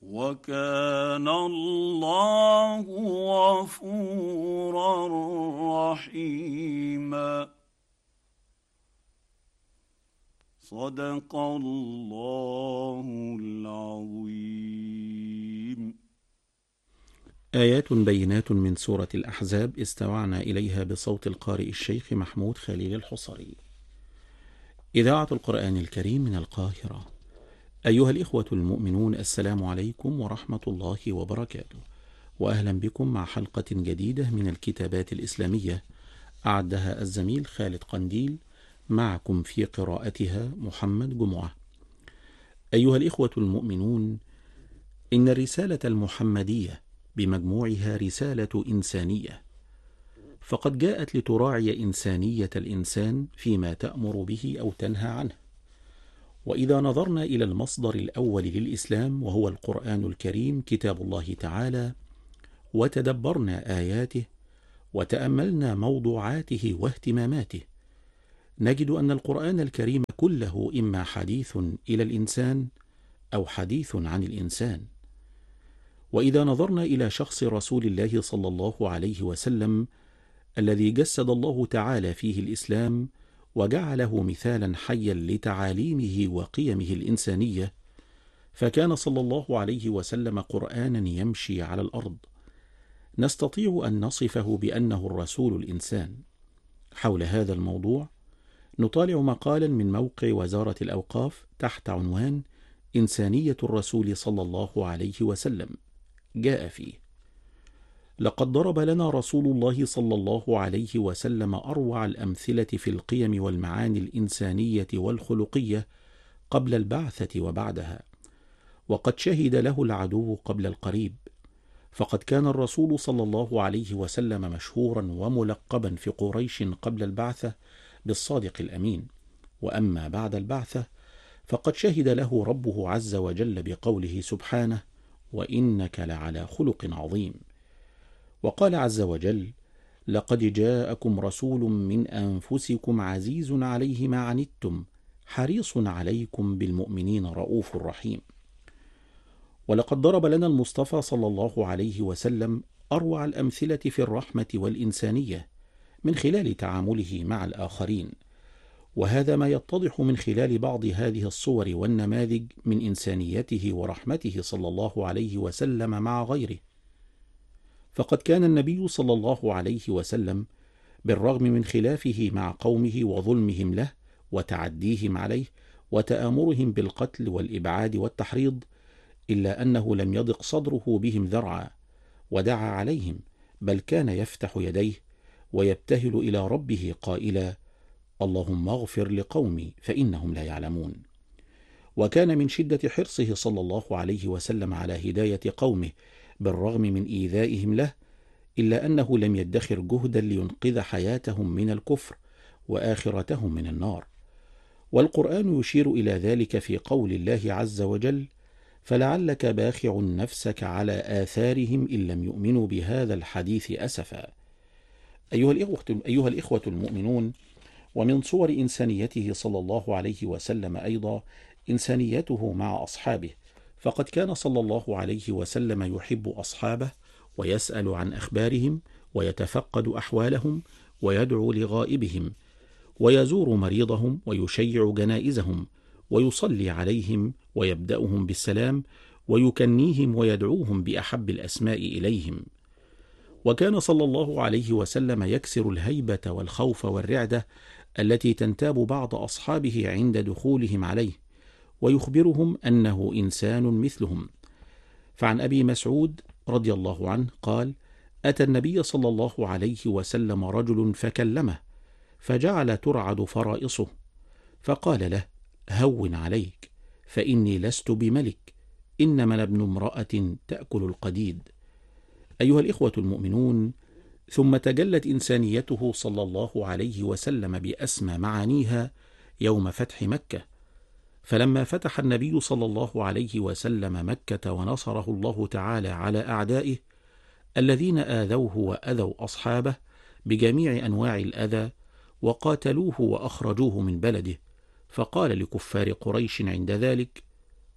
وكان الله غفورا رحيما. صدق الله العظيم. آيات بينات من سورة الأحزاب استمعنا إليها بصوت القارئ الشيخ محمود خليل الحصري. إذاعة القرآن الكريم من القاهرة. أيها الإخوة المؤمنون، السلام عليكم ورحمة الله وبركاته، وأهلا بكم مع حلقة جديدة من الكتابات الإسلامية أعدها الزميل خالد قنديل، معكم في قراءتها محمد جمعة. أيها الإخوة المؤمنون، إن الرسالة المحمدية بمجموعها رسالة إنسانية، فقد جاءت لتراعي إنسانية الإنسان فيما تأمر به أو تنهى عنه. وإذا نظرنا إلى المصدر الأول للإسلام وهو القرآن الكريم كتاب الله تعالى، وتدبرنا آياته وتأملنا موضوعاته واهتماماته، نجد أن القرآن الكريم كله إما حديث إلى الإنسان أو حديث عن الإنسان. وإذا نظرنا إلى شخص رسول الله صلى الله عليه وسلم الذي جسد الله تعالى فيه الإسلام وجعله مثالا حيا لتعاليمه وقيمه الإنسانية، فكان صلى الله عليه وسلم قرآنا يمشي على الأرض، نستطيع أن نصفه بأنه الرسول الإنسان. حول هذا الموضوع نطالع مقالا من موقع وزارة الأوقاف تحت عنوان إنسانية الرسول صلى الله عليه وسلم. جاء فيه: لقد ضرب لنا رسول الله صلى الله عليه وسلم أروع الأمثلة في القيم والمعاني الإنسانية والخلقية قبل البعثة وبعدها، وقد شهد له العدو قبل القريب، فقد كان الرسول صلى الله عليه وسلم مشهورا وملقبا في قريش قبل البعثة بالصادق الأمين، وأما بعد البعثة فقد شهد له ربه عز وجل بقوله سبحانه: وإنك لعلى خلق عظيم. وقال عز وجل: لقد جاءكم رسول من أنفسكم عزيز عليه ما عنتم حريص عليكم بالمؤمنين رؤوف رحيم. ولقد ضرب لنا المصطفى صلى الله عليه وسلم أروع الأمثلة في الرحمة والإنسانية من خلال تعامله مع الآخرين، وهذا ما يتضح من خلال بعض هذه الصور والنماذج من إنسانيته ورحمته صلى الله عليه وسلم مع غيره. فقد كان النبي صلى الله عليه وسلم بالرغم من خلافه مع قومه وظلمهم له وتعديهم عليه وتآمرهم بالقتل والإبعاد والتحريض، إلا أنه لم يضق صدره بهم ذرعا ودعا عليهم، بل كان يفتح يديه ويبتهل إلى ربه قائلا: اللهم اغفر لقومي فإنهم لا يعلمون. وكان من شدة حرصه صلى الله عليه وسلم على هداية قومه بالرغم من إيذائهم له، إلا أنه لم يدخر جهدا لينقذ حياتهم من الكفر وآخرتهم من النار. والقرآن يشير إلى ذلك في قول الله عز وجل: فلعلك باخع نفسك على آثارهم إن لم يؤمنوا بهذا الحديث أسفا. أيها الإخوة المؤمنون، ومن صور إنسانيته صلى الله عليه وسلم أيضا إنسانيته مع أصحابه، فقد كان صلى الله عليه وسلم يحب أصحابه ويسأل عن أخبارهم ويتفقد أحوالهم ويدعو لغائبهم ويزور مريضهم ويشيع جنائزهم ويصلي عليهم ويبدأهم بالسلام ويكنيهم ويدعوهم بأحب الأسماء إليهم. وكان صلى الله عليه وسلم يكسر الهيبة والخوف والرعدة التي تنتاب بعض أصحابه عند دخولهم عليه، ويخبرهم أنه إنسان مثلهم. فعن أبي مسعود رضي الله عنه قال: أتى النبي صلى الله عليه وسلم رجل فكلمه، فجعل ترعد فرائصه، فقال له: هون عليك، فإني لست بملك، إنما أنا ابن امرأة تأكل القديد. أيها الإخوة المؤمنون، ثم تجلت إنسانيته صلى الله عليه وسلم بأسمى معانيها يوم فتح مكة، فلما فتح النبي صلى الله عليه وسلم مكة ونصره الله تعالى على أعدائه الذين آذوه وأذوا أصحابه بجميع أنواع الأذى وقاتلوه وأخرجوه من بلده، فقال لكفار قريش عند ذلك: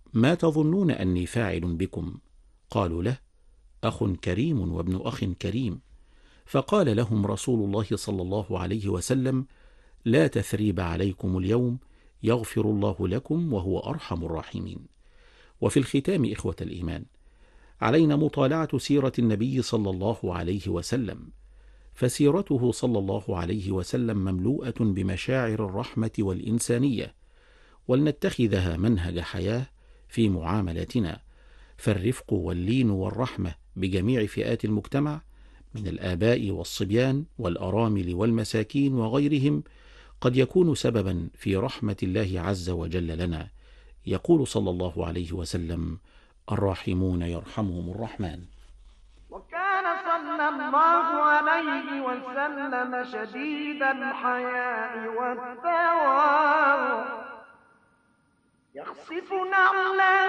ما تظنون أني فاعل بكم؟ قالوا له: أخ كريم وابن أخ كريم. فقال لهم رسول الله صلى الله عليه وسلم: لا تثريب عليكم اليوم، يغفر الله لكم وهو أرحم الراحمين. وفي الختام إخوة الإيمان، علينا مطالعة سيرة النبي صلى الله عليه وسلم، فسيرته صلى الله عليه وسلم مملوءة بمشاعر الرحمة والإنسانية، ولنتخذها منهج حياة في معاملتنا، فالرفق واللين والرحمة بجميع فئات المجتمع من الآباء والصبيان والأرامل والمساكين وغيرهم قد يكون سببا في رحمة الله عز وجل لنا. يقول صلى الله عليه وسلم: الراحمون يرحمهم الرحمن. وكان صلى الله عليه وسلم شديد الحياء والتواضع، يخصف نعلا